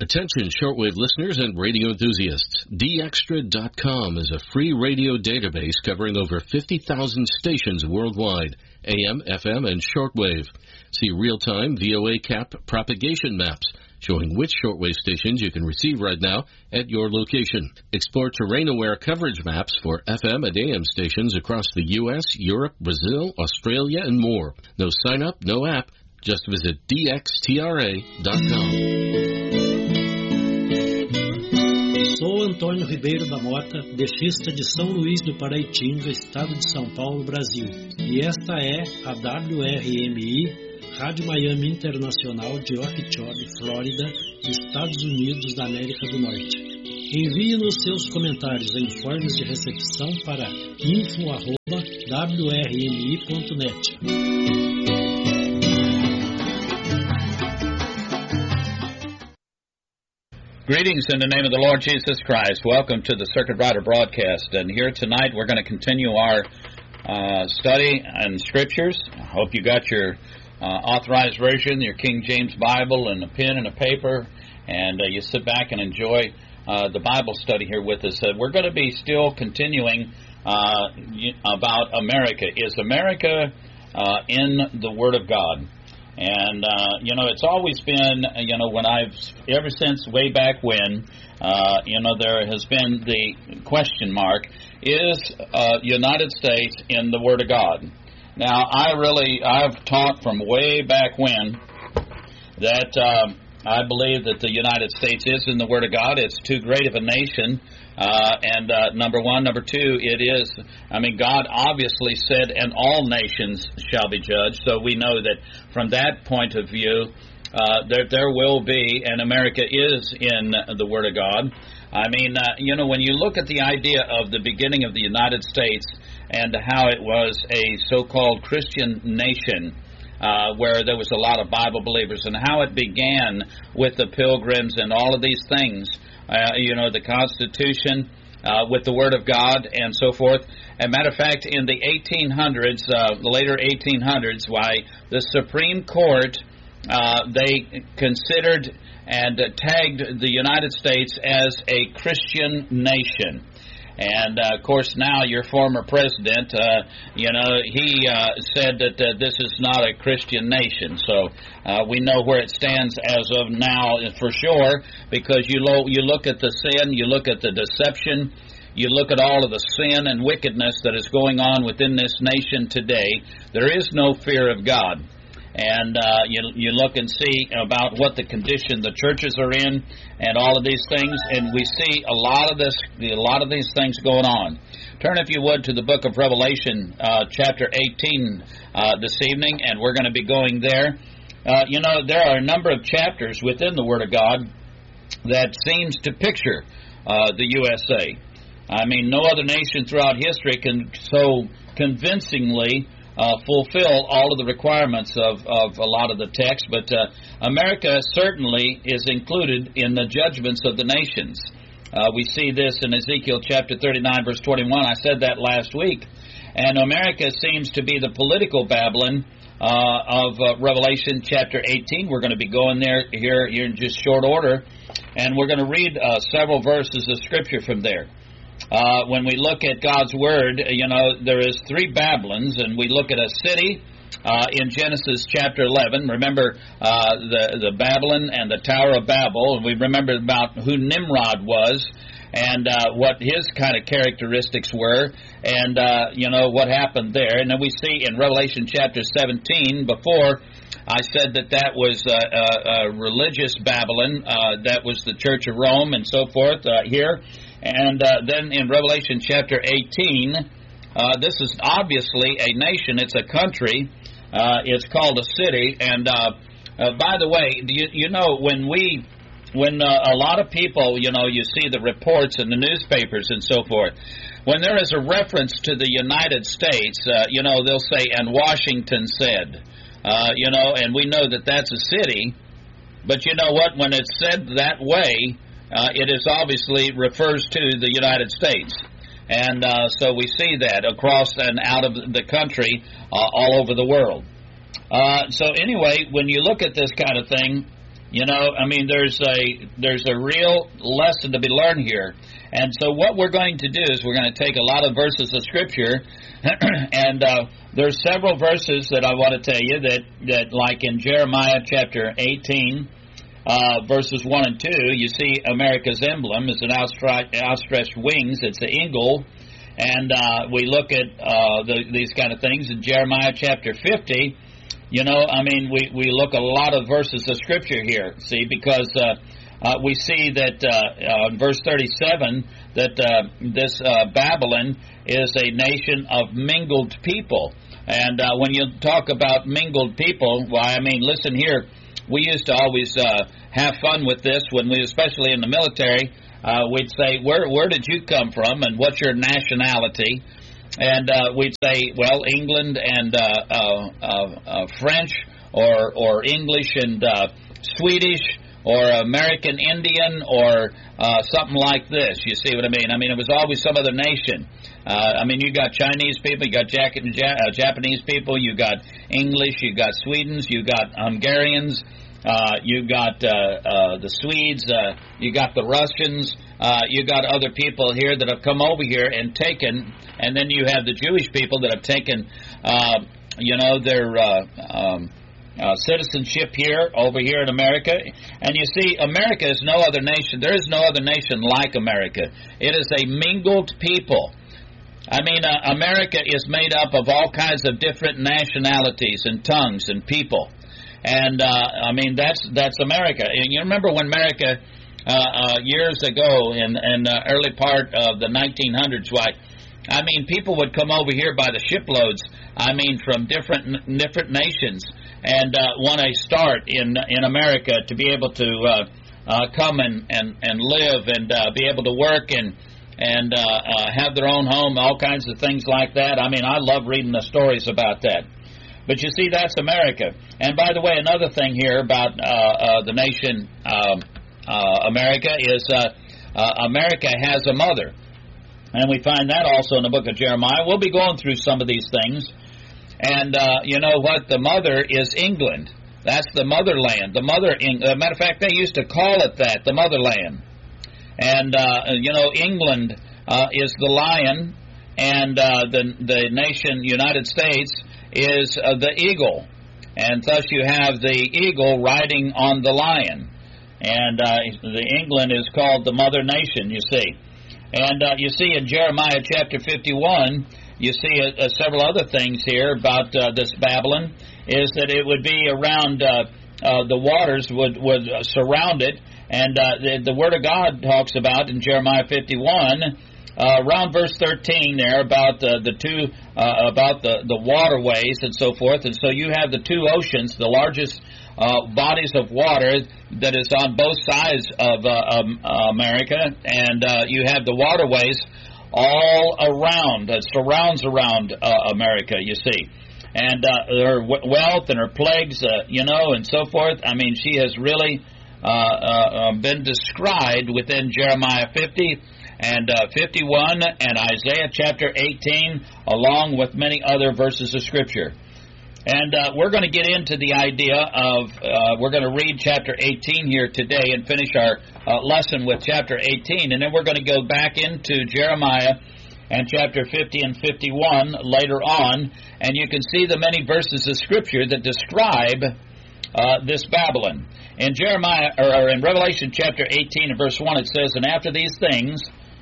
Attention shortwave listeners and radio enthusiasts. DXtra.com is a free radio database covering over 50,000 stations worldwide, AM, FM, and shortwave. See real-time VOA cap propagation maps showing which shortwave stations you can receive right now at your location. Explore terrain-aware coverage maps for FM and AM stations across the U.S., Europe, Brazil, Australia, and more. No sign-up, no app. Just visit DXtra.com. Sou Antônio Ribeiro da Mota, dexista de São Luís do Paraitinga, estado de São Paulo, Brasil. E esta é a WRMI, Rádio Miami Internacional de Okeechobee, Flórida, Estados Unidos da América do Norte. Envie-nos seus comentários em formas de recepção para info@wrmi.net. Greetings in the name of the Lord Jesus Christ. Welcome to the Circuit Rider broadcast. And here tonight we're going to continue our study in Scriptures. I hope you got your authorized version, your King James Bible, and a pen and a paper, and you sit back and enjoy the Bible study here with us. We're going to be still continuing about America. Is America in the Word of God? And, it's always been, ever since way back when, there has been the question mark, is United States in the Word of God? Now, I've taught from way back when that I believe that the United States is in the Word of God. It's too great of a nation. Number one. Number two, God obviously said, and all nations shall be judged. So we know that from that point of view, there will be, and America is in the Word of God. When you look at the idea of the beginning of the United States and how it was a so-called Christian nation, where there was a lot of Bible believers, and how it began with the Pilgrims and all of these things, the Constitution with the Word of God and so forth. As a matter of fact, in the 1800s, later 1800s, why the Supreme Court, they considered and tagged the United States as a Christian nation. And, of course, now your former president, he said that this is not a Christian nation. So we know where it stands as of now for sure, because you look at the sin, you look at the deception, you look at all of the sin and wickedness that is going on within this nation today. There is no fear of God. And you look and see about what the condition the churches are in and all of these things, and we see a lot of these things going on. Turn, if you would, to the book of Revelation, chapter 18 this evening, and we're going to be going there. There are a number of chapters within the Word of God that seems to picture the USA. No other nation throughout history can so convincingly fulfill all of the requirements of a lot of the text, but America certainly is included in the judgments of the nations. We see this in Ezekiel chapter 39, verse 21. I said that last week. And America seems to be the political Babylon of Revelation chapter 18. We're going to be going there here in just short order, and we're going to read several verses of Scripture from there. When we look at God's Word, there is three Babylons, and we look at a city in Genesis chapter 11. Remember the Babylon and the Tower of Babel, and we remember about who Nimrod was and what his kind of characteristics were, and what happened there. And then we see in Revelation chapter 17, before I said that was a religious Babylon, that was the Church of Rome and so forth here. And then in Revelation chapter 18, this is obviously a nation. It's a country. It's called a city. And by the way, when a lot of people, you see the reports in the newspapers and so forth, when there is a reference to the United States, they'll say, and Washington said, and we know that that's a city. But you know what? When it's said that way, it is obviously refers to the United States. And so we see that across and out of the country, all over the world. So anyway, when you look at this kind of thing, You know, I mean, there's a real lesson to be learned here. And so what we're going to do is we're going to take a lot of verses of Scripture, and there's several verses that I want to tell you that like in Jeremiah chapter 18, verses 1 and 2, you see America's emblem is an outstretched wings. It's an eagle. And we look at these kind of things in Jeremiah chapter 50. You know, I mean, we look at a lot of verses of Scripture here, see, because we see that in verse 37 that this Babylon is a nation of mingled people. And when you talk about mingled people, why, I mean, listen here, we used to always have fun with this when we, especially in the military, we'd say, where did you come from and what's your nationality? And we'd say, well, England and French or English and Swedish or American Indian or something like this. You see what I mean? I mean, it was always some other nation. I mean, you got Chinese people, you got Japanese people, you got English, you got Swedens, you got Hungarians, you got the Swedes, you got the Russians, you got other people here that have come over here and taken, and then you have the Jewish people that have taken, their citizenship here, over here in America. And you see, America is no other nation. There is no other nation like America. It is a mingled people. I mean, America is made up of all kinds of different nationalities and tongues and people. And, I mean, that's America. And you remember when America, years ago in the early part of the 1900s, why, I mean, people would come over here by the shiploads, I mean, from different nations, and want to start in America to be able to come and live and be able to work and have their own home, all kinds of things like that. I mean, I love reading the stories about that. But you see, that's America. And by the way, another thing here about the nation America is America has a mother. And we find that also in the book of Jeremiah. We'll be going through some of these things. And you know what? The mother is England. That's the motherland. The mother. Matter of fact, they used to call it that, the motherland. And you know, England is the lion, and the nation United States is the eagle. And thus you have the eagle riding on the lion. And the England is called the mother nation, you see. And you see in Jeremiah chapter 51, you see several other things here about this Babylon, is that it would be around, the waters would surround it, and the Word of God talks about in Jeremiah 51, around verse 13 there, about the waterways and so forth, and so you have the two oceans, the largest bodies of water that is on both sides of America, and you have the waterways all around, surrounds around America, you see. And her wealth and her plagues, you know, and so forth. I mean, she has really been described within Jeremiah 50 and 51 and Isaiah chapter 18, along with many other verses of Scripture. And we're going to get into the idea of, we're going to read chapter 18 here today and finish our lesson with chapter 18. And then we're going to go back into Jeremiah and chapter 50 and 51 later on. And you can see the many verses of Scripture that describe this Babylon. In Jeremiah, or in Revelation chapter 18 and verse 1, it says, "And after these things,"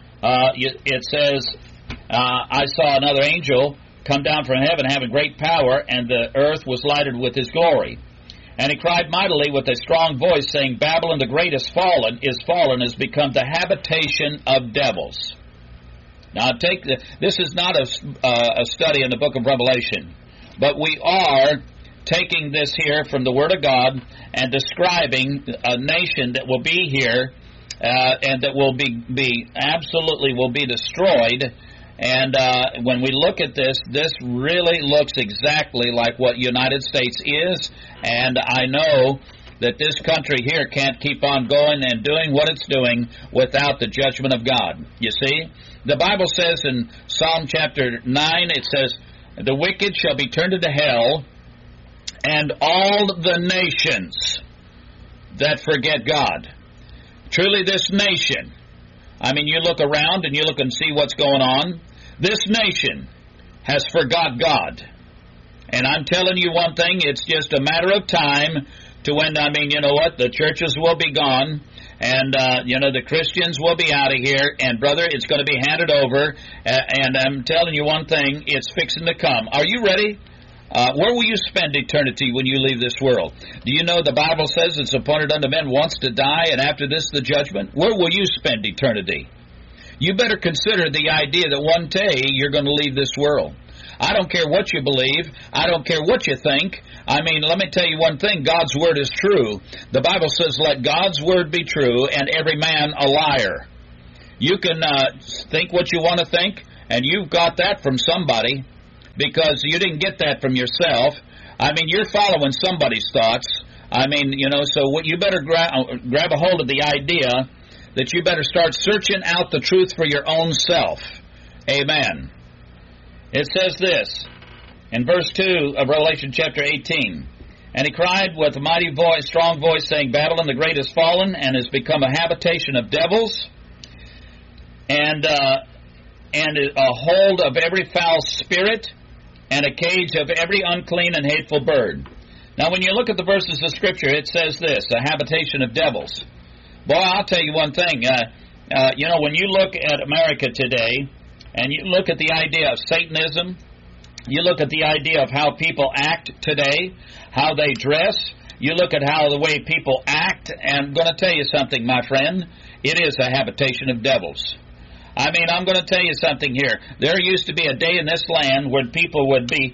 it says, "I saw another angel come down from heaven, having great power, and the earth was lighted with his glory. And he cried mightily with a strong voice, saying, Babylon the great is fallen, has become the habitation of devils." Now, this is not a study in the book of Revelation, but we are taking this here from the Word of God and describing a nation that will be here and that will be absolutely will be destroyed. And when we look at this really looks exactly like what United States is, and I know that this country here can't keep on going and doing what it's doing without the judgment of God. You see, the Bible says in Psalm chapter 9, it says, "The wicked shall be turned into hell, and all the nations that forget God. Truly this nation, I mean, you look around and you look and see what's going on. This nation has forgot God. And I'm telling you one thing, it's just a matter of time to when, I mean, you know what, the churches will be gone, and, the Christians will be out of here, and, brother, it's going to be handed over, and I'm telling you one thing, it's fixing to come. Are you ready? Where will you spend eternity when you leave this world? Do you know the Bible says it's appointed unto men once to die, and after this the judgment? Where will you spend eternity? You better consider the idea that one day you're going to leave this world. I don't care what you believe. I don't care what you think. I mean, let me tell you one thing. God's word is true. The Bible says, let God's word be true and every man a liar. You can think what you want to think, and you've got that from somebody because you didn't get that from yourself. I mean, you're following somebody's thoughts. I mean, so what you better grab a hold of the idea that you better start searching out the truth for your own self. Amen. It says this, in verse 2 of Revelation chapter 18, and he cried with a mighty voice, strong voice, saying, Babylon the great is fallen, and has become a habitation of devils, and a hold of every foul spirit, and a cage of every unclean and hateful bird. Now, when you look at the verses of Scripture, it says this, a habitation of devils. Boy, I'll tell you one thing. When you look at America today, and you look at the idea of Satanism, you look at the idea of how people act today, how they dress, you look at how the way people act, and I'm going to tell you something, my friend, it is a habitation of devils. I mean, I'm going to tell you something here. There used to be a day in this land when people would be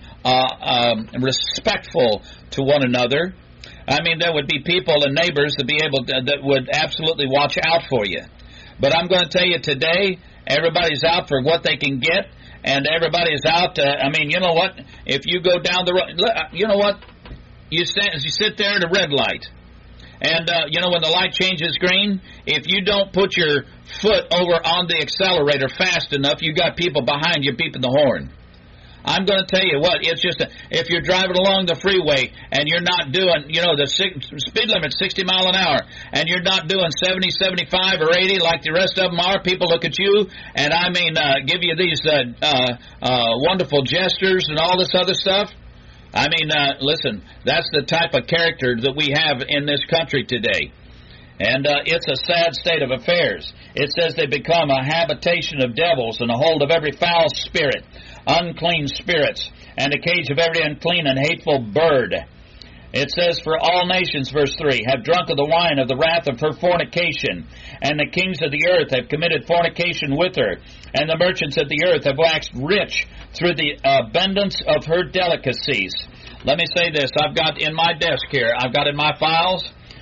respectful to one another. I mean, there would be people and neighbors that would absolutely watch out for you. But I'm going to tell you today, everybody's out for what they can get, and everybody's out. You know what? If you go down the road, you know what? You sit there at a red light, and when the light changes green, if you don't put your foot over on the accelerator fast enough, you got people behind you beeping the horn. I'm going to tell you what, it's just, if you're driving along the freeway and you're not doing, the speed limit's 60 miles an hour, and you're not doing 70, 75, or 80 like the rest of them are, people look at you and, give you these wonderful gestures and all this other stuff. Listen, that's the type of character that we have in this country today. And it's a sad state of affairs. It says they become a habitation of devils and a hold of every foul spirit, unclean spirits, and a cage of every unclean and hateful bird. It says, for all nations, verse 3, have drunk of the wine of the wrath of her fornication, and the kings of the earth have committed fornication with her, and the merchants of the earth have waxed rich through the abundance of her delicacies. Let me say this, I've got in my desk here, I've got in my files,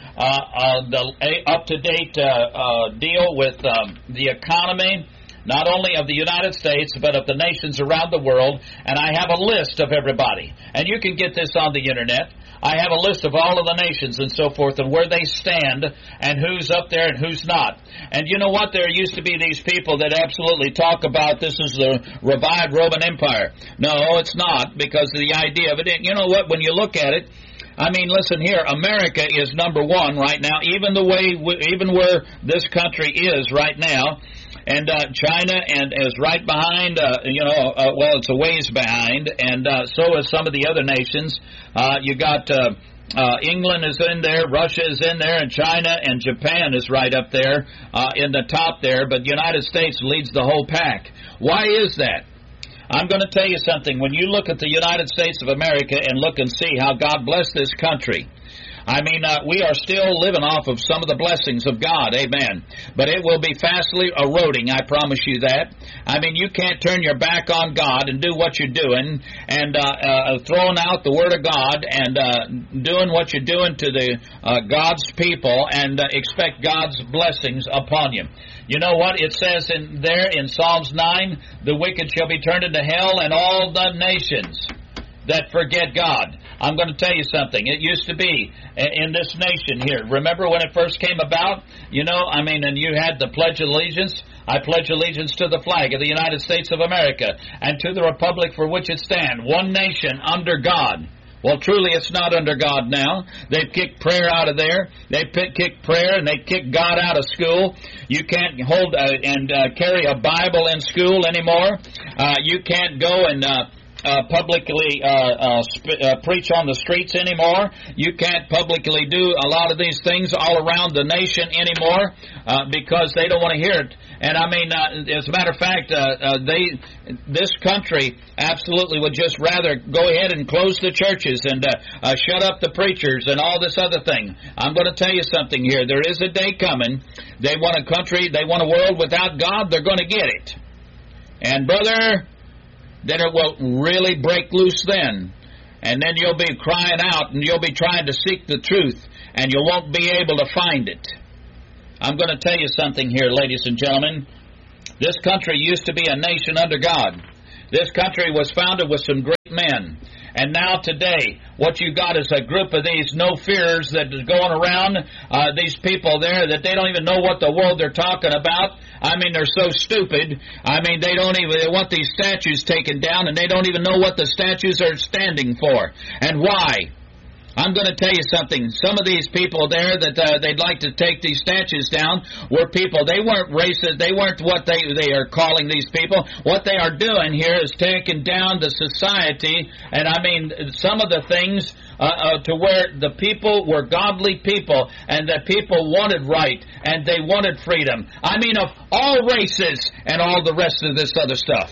the up-to-date deal with the economy, not only of the United States, but of the nations around the world, and I have a list of everybody. And you can get this on the Internet. I have a list of all of the nations and so forth, and where they stand, and who's up there and who's not. And you know what? There used to be these people that absolutely talk about this is the revived Roman Empire. No, it's not, because of the idea of it. And you know what? When you look at it, listen here, America is number one right now, even where this country is right now, and China is right behind, it's a ways behind, and so is some of the other nations. You got England is in there, Russia is in there, and China and Japan is right up there in the top there, but the United States leads the whole pack. Why is that? I'm going to tell you something. When you look at the United States of America and look and see how God blessed this country, we are still living off of some of the blessings of God, amen. But it will be fastly eroding, I promise you that. You can't turn your back on God and do what you're doing and throwing out the Word of God and doing what you're doing to the God's people and expect God's blessings upon you. You know what? It says in Psalms 9, the wicked shall be turned into hell, and all the nations that forget God. I'm going to tell you something. It used to be in this nation here. Remember when it first came about? And you had the Pledge of Allegiance. I pledge allegiance to the flag of the United States of America and to the republic for which it stands, one nation under God. Well, truly, it's not under God now. They've kicked prayer out of there. They've kicked prayer, and they kicked God out of school. You can't hold and carry a Bible in school anymore. You can't go and publicly preach on the streets anymore. You can't publicly do a lot of these things all around the nation anymore because they don't want to hear it. And I mean, as a matter of fact, this country absolutely would just rather go ahead and close the churches and shut up the preachers and all this other thing. I'm going to tell you something here. There is a day coming. They want a country, they want a world without God, they're going to get it. And brother, then it will really break loose then. And then you'll be crying out and you'll be trying to seek the truth and you won't be able to find it. I'm going to tell you something here, ladies and gentlemen. This country used to be a nation under God. This country was founded with some great men. And now today, what you got is a group of these no-fearers that is going around, these people there that they don't even know what the world they're talking about. I mean, they're so stupid. I mean, they want these statues taken down, and they don't even know what the statues are standing for and why. I'm going to tell you something. Some of these people there that they'd like to take these statues down were people. They weren't racist. They weren't what they are calling these people. What they are doing here is taking down the society. And I mean, some of the things to where the people were godly people and the people wanted right and they wanted freedom. I mean, of all races and all the rest of this other stuff.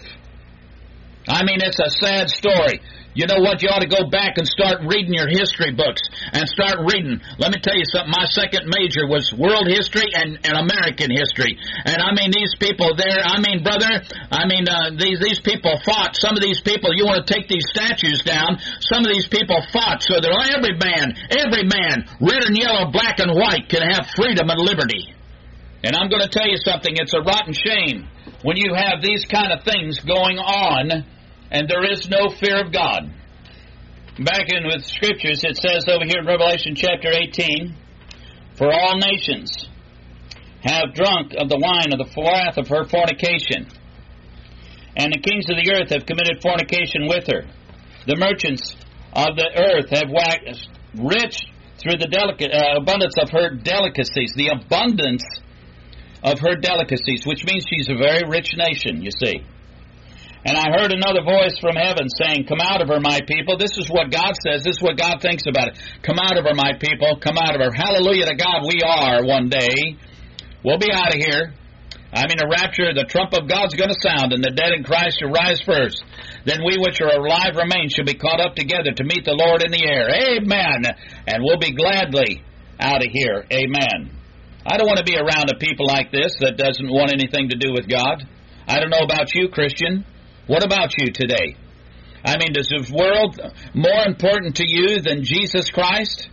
I mean, it's a sad story. You know what? You ought to go back and start reading your history books and start reading. Let me tell you something. My second major was world history and American history. And I mean, these people there, I mean, brother, I mean, these people fought. Some of these people, you want to take these statues down. Some of these people fought so that every man, red and yellow, black and white, can have freedom and liberty. And I'm going to tell you something. It's a rotten shame when you have these kind of things going on and there is no fear of God. Back in with Scriptures, it says over here in Revelation chapter 18, for all nations have drunk of the wine of the wrath of her fornication, and the kings of the earth have committed fornication with her. The merchants of the earth have waxed rich through the abundance of her delicacies. The abundance of her delicacies, which means she's a very rich nation, you see. And I heard another voice from heaven saying, come out of her, my people. This is what God says. This is what God thinks about it. Come out of her, my people. Come out of her. Hallelujah to God, we are one day. We'll be out of here. I mean, the rapture, the trump of God's going to sound, and the dead in Christ shall rise first. Then we which are alive remain shall be caught up together to meet the Lord in the air. Amen. And we'll be gladly out of here. Amen. I don't want to be around a people like this that doesn't want anything to do with God. I don't know about you, Christian. What about you today? I mean, is this world more important to you than Jesus Christ?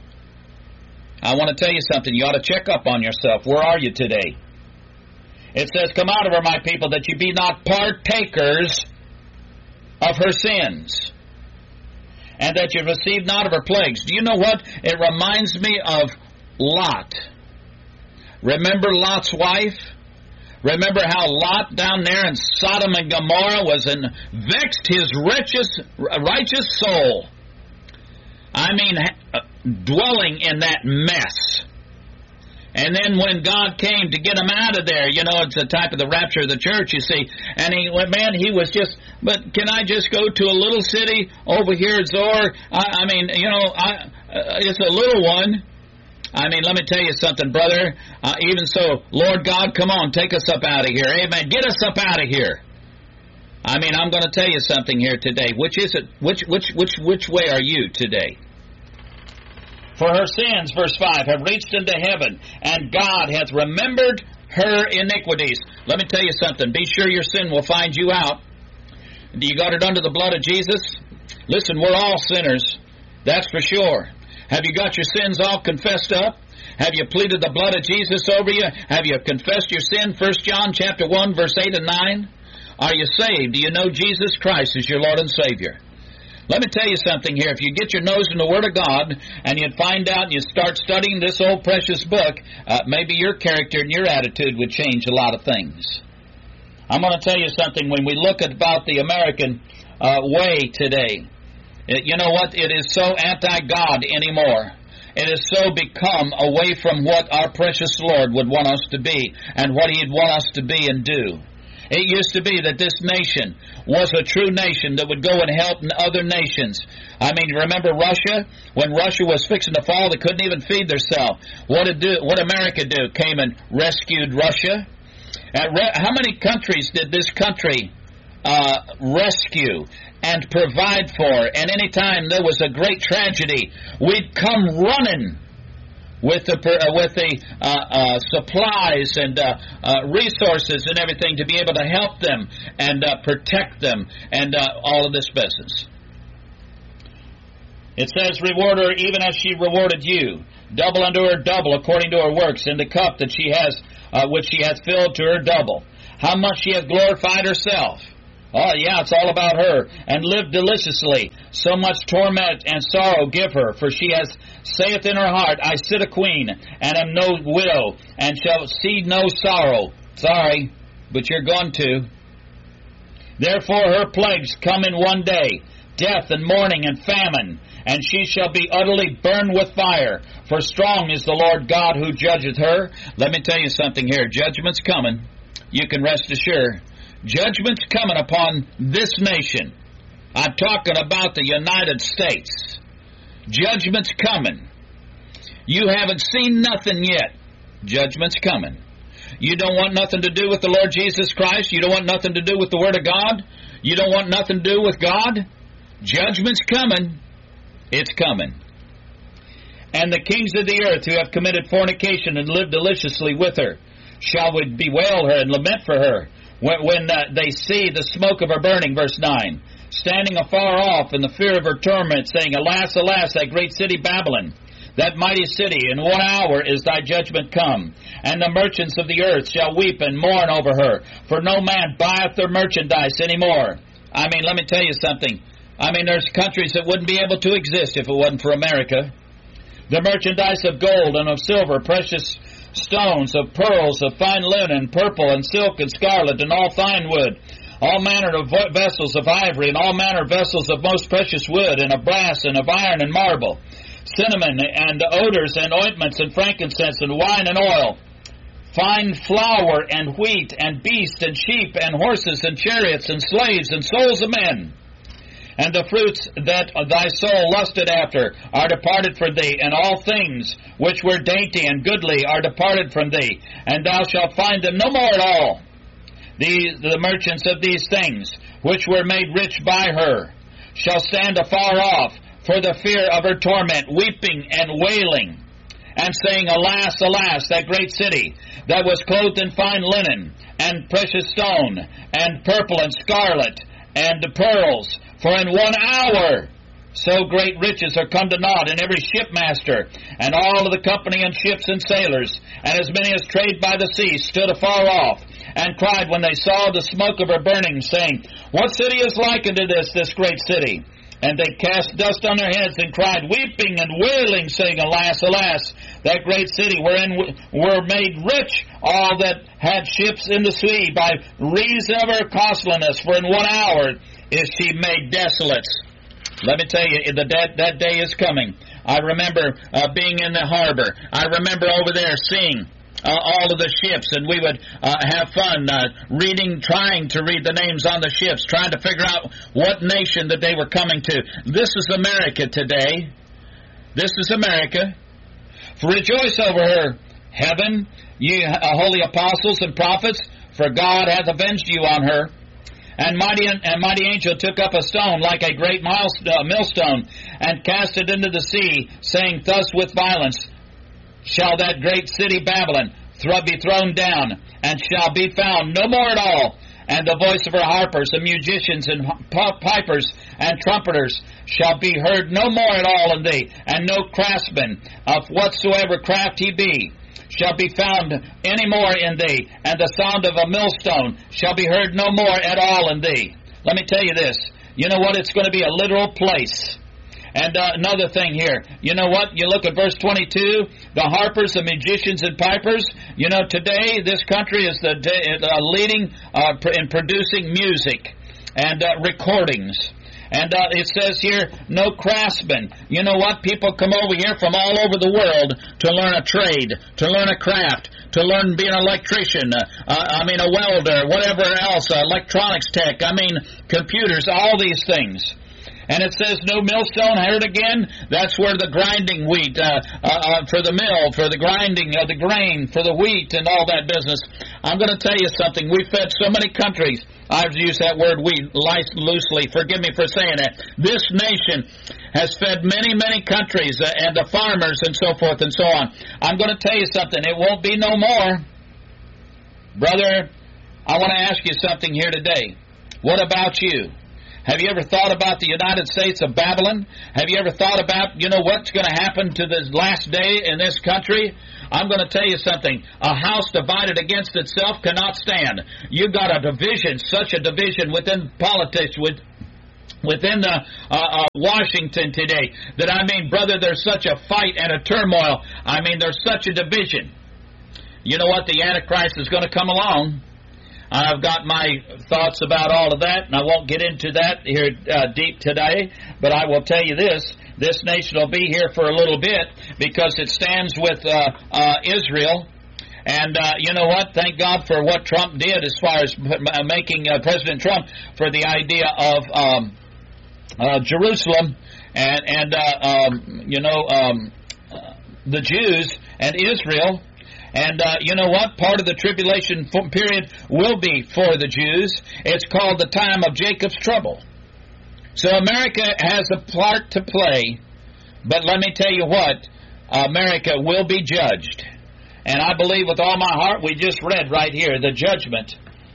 I want to tell you something. You ought to check up on yourself. Where are you today? It says, come out of her, my people, that you be not partakers of her sins, and that you receive not of her plagues. Do you know what? It reminds me of Lot. Remember Lot's wife? Remember how Lot down there in Sodom and Gomorrah vexed his righteous soul. I mean, dwelling in that mess. And then when God came to get him out of there, you know, it's the type of the rapture of the church, you see. And he was just, but can I just go to a little city over here, Zoar? I mean, you know, it's a little one. I mean, let me tell you something, brother. Even so, Lord God, come on, take us up out of here. Amen. Get us up out of here. I mean, I'm going to tell you something here today. Which is it? Which way are you today? For her sins, verse 5, have reached into heaven, and God hath remembered her iniquities. Let me tell you something. Be sure your sin will find you out. Do you got it under the blood of Jesus? Listen, we're all sinners. That's for sure. Have you got your sins all confessed up? Have you pleaded the blood of Jesus over you? Have you confessed your sin? 1 John chapter 1, verse 8 and 9. Are you saved? Do you know Jesus Christ as your Lord and Savior? Let me tell you something here. If you get your nose in the Word of God and you find out and you start studying this old precious book, maybe your character and your attitude would change a lot of things. I'm going to tell you something. When we look at about the American way today, You know what? It is so anti-God anymore. It has so become away from what our precious Lord would want us to be and what He'd want us to be and do. It used to be that this nation was a true nation that would go and help other nations. I mean, remember Russia? When Russia was fixing to fall, they couldn't even feed themselves. What America do? Came and rescued Russia. How many countries did this country rescue and provide for? And any time there was a great tragedy, we'd come running with the supplies and resources and everything to be able to help them and protect them and all of this business. It says, reward her even as she rewarded you. Double unto her double according to her works. In the cup that she has, which she hath filled to her double. How much she hath glorified herself. Oh, yeah, it's all about her. And lived deliciously. So much torment and sorrow give her. For she has saith in her heart, I sit a queen, and am no widow, and shall see no sorrow. Sorry, but you're going to. Therefore her plagues come in one day, death and mourning and famine, and she shall be utterly burned with fire. For strong is the Lord God who judgeth her. Let me tell you something here. Judgment's coming. You can rest assured. Judgment's coming upon this nation. I'm talking about the United States. Judgment's coming. You haven't seen nothing yet. Judgment's coming. You don't want nothing to do with the Lord Jesus Christ? You don't want nothing to do with the Word of God? You don't want nothing to do with God? Judgment's coming. It's coming. And the kings of the earth who have committed fornication and lived deliciously with her shall bewail her and lament for her when they see the smoke of her burning. Verse 9. Standing afar off in the fear of her torment, saying, Alas, alas, that great city Babylon, that mighty city, in 1 hour is thy judgment come. And the merchants of the earth shall weep and mourn over her, for no man buyeth their merchandise any more. I mean, let me tell you something. I mean, there's countries that wouldn't be able to exist if it wasn't for America. The merchandise of gold and of silver, precious stones, of pearls, of fine linen, purple and silk and scarlet, and all fine wood, all manner of vessels of ivory, and all manner of vessels of most precious wood, and of brass, and of iron, and marble, cinnamon, and odors, and ointments, and frankincense, and wine, and oil, fine flour, and wheat, and beasts, and sheep, and horses, and chariots, and slaves, and souls of men. And the fruits that thy soul lusted after are departed from thee, and all things which were dainty and goodly are departed from thee, and thou shalt find them no more at all. The merchants of these things, which were made rich by her, shall stand afar off for the fear of her torment, weeping and wailing, and saying, Alas, alas, that great city, that was clothed in fine linen, and precious stone, and purple and scarlet, and pearls, for in 1 hour so great riches are come to naught, and every shipmaster, and all of the company and ships and sailors, and as many as trade by the sea, stood afar off, and cried when they saw the smoke of her burning, saying, What city is likened to this great city? And they cast dust on their heads, and cried, weeping and wailing, saying, Alas, alas, that great city wherein were made rich all that had ships in the sea, by reason of her costliness, for in 1 hour is she made desolate. Let me tell you, that day is coming. I remember being in the harbor. I remember over there seeing all of the ships, and we would have fun trying to read the names on the ships, trying to figure out what nation that they were coming to. This is America today. This is America. For rejoice over her, heaven, ye holy apostles and prophets, for God hath avenged you on her. And mighty angel took up a stone like a great millstone, and cast it into the sea, saying, Thus with violence shall that great city Babylon be thrown down, and shall be found no more at all. And the voice of her harpers, and musicians, and pipers, and trumpeters shall be heard no more at all in thee, and no craftsman of whatsoever craft he be shall be found any more in thee, and the sound of a millstone shall be heard no more at all in thee. Let me tell you this. You know what? It's going to be a literal place. And another thing here. You know what? You look at verse 22, the harpers, the musicians, and pipers. You know, today this country is leading in producing music and recordings. And it says here, no craftsman. You know what? People come over here from all over the world to learn a trade, to learn a craft, to learn being an electrician, a welder, whatever else, electronics tech, computers, all these things. And it says, no millstone, heard again? That's where the grinding wheat, for the mill, for the grinding of the grain, for the wheat and all that business. I'm going to tell you something. We fed so many countries. I've used that word wheat loosely. Forgive me for saying that. This nation has fed many, many countries and the farmers and so forth and so on. I'm going to tell you something. It won't be no more. Brother, I want to ask you something here today. What about you? Have you ever thought about the United States of Babylon? Have you ever thought about, what's going to happen to this last day in this country? I'm going to tell you something. A house divided against itself cannot stand. You've got a division, such a division within politics, within the Washington today, that brother, there's such a fight and a turmoil. There's such a division. You know what? The Antichrist is going to come along. I've got my thoughts about all of that, and I won't get into that here deep today, but I will tell you this. This nation will be here for a little bit because it stands with Israel. And you know what? Thank God for what Trump did as far as making President Trump for the idea of Jerusalem and the Jews and Israel. And you know what? Part of the tribulation period will be for the Jews. It's called the time of Jacob's trouble. So America has a part to play, but let me tell you what, America will be judged. And I believe with all my heart, we just read right here, the judgment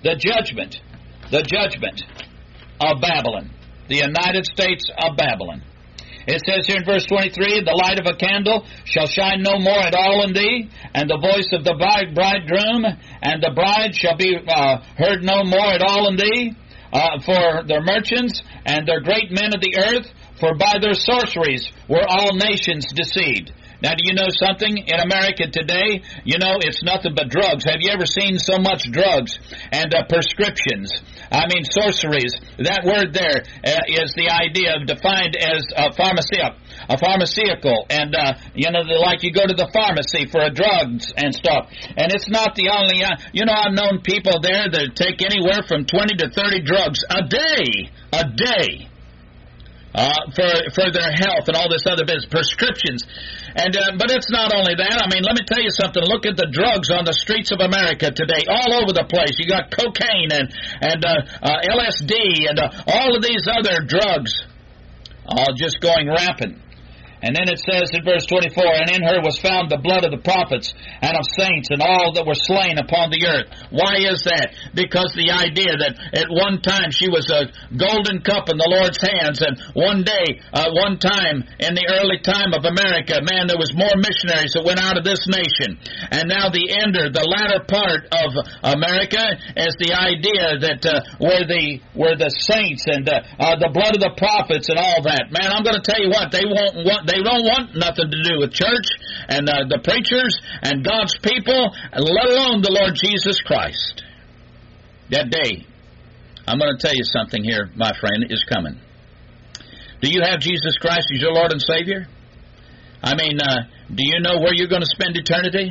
of Babylon, the United States of Babylon. It says here in verse 23, the light of a candle shall shine no more at all in thee, and the voice of the bridegroom and the bride shall be heard no more at all in thee, for their merchants and their great men of the earth, for by their sorceries were all nations deceived. Now, do you know something? In America today, it's nothing but drugs. Have you ever seen so much drugs and prescriptions? Sorceries. That word there is the idea of defined as pharmaceutical. And, like you go to the pharmacy for drugs and stuff. And it's not the only, I've known people there that take anywhere from 20 to 30 drugs a day. For their health and all this other business, prescriptions. And but it's not only that. Let me tell you something. Look at the drugs on the streets of America today, all over the place. You got cocaine and LSD and all of these other drugs, all just going rampant. And then it says in verse 24, and in her was found the blood of the prophets and of saints and all that were slain upon the earth. Why is that? Because the idea that at one time she was a golden cup in the Lord's hands, and one time in the early time of America, man, there was more missionaries that went out of this nation. And now the latter part of America is the idea that where the saints and the blood of the prophets and all that. Man, I'm going to tell you what, they don't want nothing to do with church and the preachers and God's people, let alone the Lord Jesus Christ. That day, I'm going to tell you something here, my friend, is coming. Do you have Jesus Christ as your Lord and Savior? Do you know where you're going to spend eternity?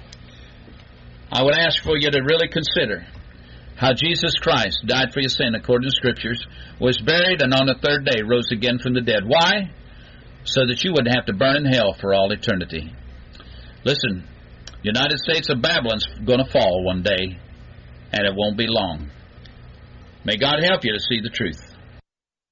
I would ask for you to really consider how Jesus Christ died for your sin according to Scriptures, was buried, and on the third day rose again from the dead. Why? So that you wouldn't have to burn in hell for all eternity. Listen, United States of Babylon's going to fall one day, and it won't be long. May God help you to see the truth.